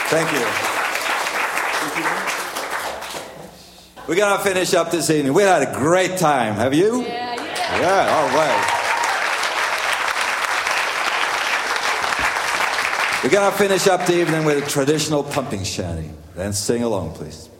Thank you. We're going to finish up this evening. We had a great time. Have you? Yeah, you did. Yeah, all right. We're going to finish up the evening with a traditional pumping shanty. Then sing along, please.